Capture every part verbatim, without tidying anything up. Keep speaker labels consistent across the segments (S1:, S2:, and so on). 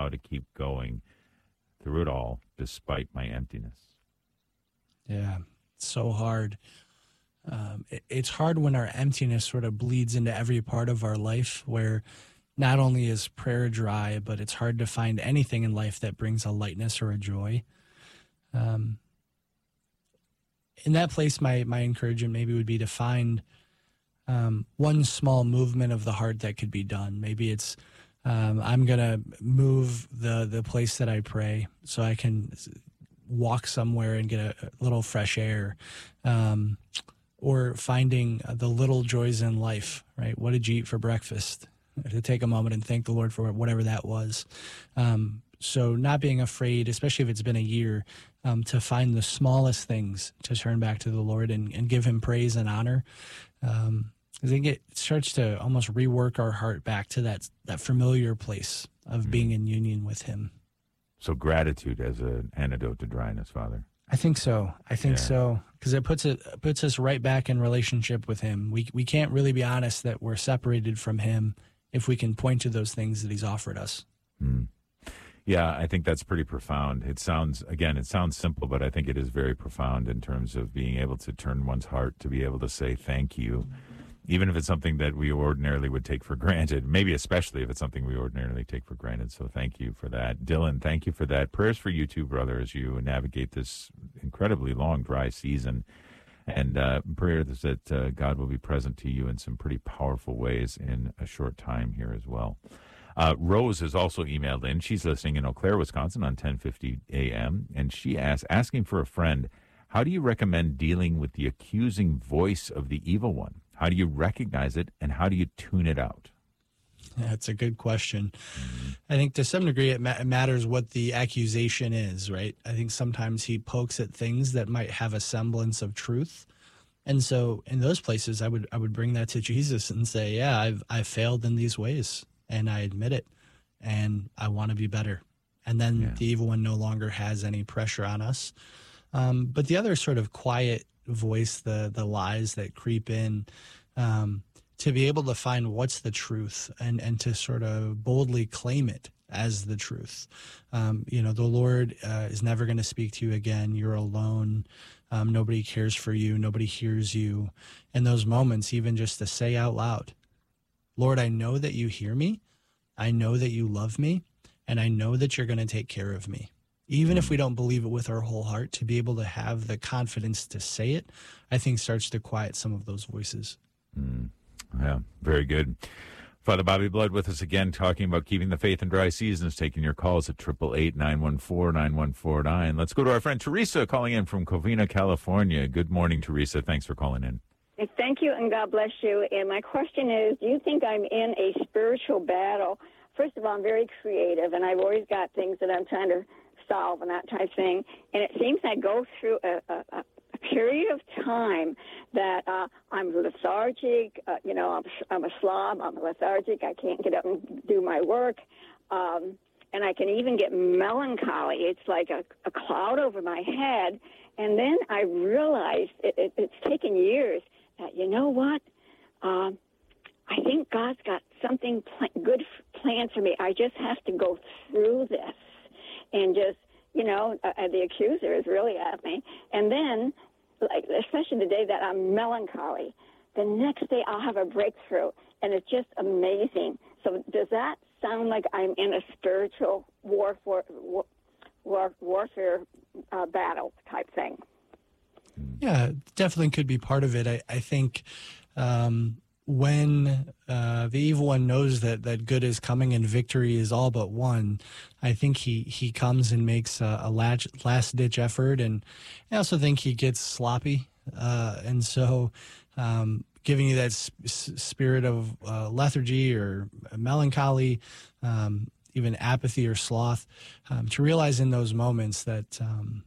S1: how to keep going through it all, despite my emptiness.
S2: Yeah, it's so hard. Um, it, it's hard when our emptiness sort of bleeds into every part of our life, where not only is prayer dry, but it's hard to find anything in life that brings a lightness or a joy. Um, in that place, my, my encouragement maybe would be to find um, one small movement of the heart that could be done. Maybe it's um, I'm going to move the, the place that I pray so I can walk somewhere and get a, a little fresh air, um, or finding the little joys in life, right? What did you eat for breakfast? To take a moment and thank the Lord for whatever that was. Um, so not being afraid, especially if it's been a year, um, to find the smallest things to turn back to the Lord and, and give him praise and honor. Um, I think it starts to almost rework our heart back to that, that familiar place of mm-hmm. being in union with him.
S1: So gratitude as an antidote to dryness, Father.
S2: I think so. I think
S1: yeah.
S2: so, because it puts it puts us right back in relationship with him. We we can't really be honest that we're separated from him if we can point to those things that he's offered us.
S1: Mm. Yeah, I think that's pretty profound. It sounds, again, it sounds simple, but I think it is very profound in terms of being able to turn one's heart to be able to say thank you, even if it's something that we ordinarily would take for granted, maybe especially if it's something we ordinarily take for granted. So thank you for that. Dylan, thank you for that. Prayers for you too, brother, as you navigate this incredibly long, dry season. And uh, prayers that uh, God will be present to you in some pretty powerful ways in a short time here as well. Uh, Rose has also emailed in. She's listening in Eau Claire, Wisconsin on ten fifty a.m. And she asks, asking for a friend, how do you recommend dealing with the accusing voice of the evil one? How do you recognize it, and how do you tune it out?
S2: That's a good question. Mm-hmm. I think to some degree it, ma- it matters what the accusation is, right? I think sometimes he pokes at things that might have a semblance of truth. And so in those places, I would I would bring that to Jesus and say, yeah, I've I've failed in these ways, and I admit it, and I want to be better. And then yeah. the evil one no longer has any pressure on us. Um, but the other sort of quiet voice, the the lies that creep in, um, to be able to find what's the truth and, and to sort of boldly claim it as the truth. Um, you know, the Lord uh, is never going to speak to you again. You're alone. Um, nobody cares for you. Nobody hears you. In those moments, even just to say out loud, Lord, I know that you hear me. I know that you love me. And I know that you're going to take care of me. Even if we don't believe it with our whole heart, to be able to have the confidence to say it, I think starts to quiet some of those voices.
S1: Mm. Yeah, very good. Father Bobby Blood with us again, talking about keeping the faith in dry seasons, taking your calls at eight eight eight, nine one four, nine one four nine. Let's go to our friend Teresa calling in from Covina, California. Good morning, Teresa. Thanks for calling in.
S3: Thank you, and God bless you. And my question is, do you think I'm in a spiritual battle? First of all, I'm very creative, and I've always got things that I'm trying to solve and that type of thing. And it seems I go through a, a, a period of time that uh, I'm lethargic. Uh, you know, I'm, I'm a slob. I'm lethargic. I can't get up and do my work. Um, and I can even get melancholy. It's like a, a cloud over my head. And then I realized it, it, it's taken years that, you know what, uh, I think God's got something pl- good f- planned for me. I just have to go through this and just, you know, uh, the accuser is really at me. And then, like, especially the day that I'm melancholy, the next day I'll have a breakthrough, and it's just amazing. So does that sound like I'm in a spiritual warfare, war, war, warfare uh, battle type thing?
S2: Yeah, definitely could be part of it. I, I think um, when uh, the evil one knows that, that good is coming and victory is all but won, I think he, he comes and makes a, a last-ditch effort. And I also think he gets sloppy. Uh, and so um, giving you that sp- spirit of uh, lethargy or melancholy, um, even apathy or sloth, um, to realize in those moments that um,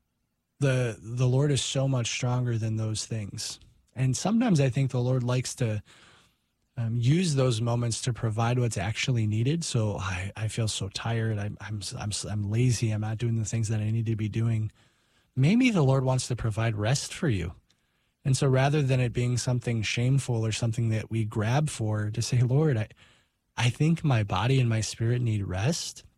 S2: the the Lord is so much stronger than those things. And sometimes I think the Lord likes to um, use those moments to provide what's actually needed. So I, I feel so tired. I'm, I'm, I'm, I'm lazy. I'm not doing the things that I need to be doing. Maybe the Lord wants to provide rest for you. And so rather than it being something shameful or something that we grab for, to say, Lord, I, I think my body and my spirit need rest.